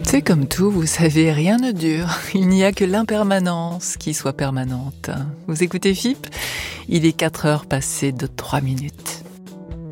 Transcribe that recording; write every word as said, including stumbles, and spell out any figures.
C'est comme tout, vous savez, rien ne dure. Il n'y a que l'impermanence qui soit permanente. Vous écoutez F I P ? Il est quatre heures passées de trois minutes.